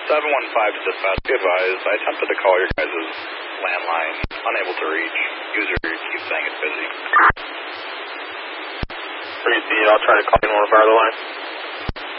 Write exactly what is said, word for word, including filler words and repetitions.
seven one five dispatch, be advised, I attempted to call your guys' landline, unable to reach. User keeps saying it's busy. Three C, I'll try to call you on one of our other lines.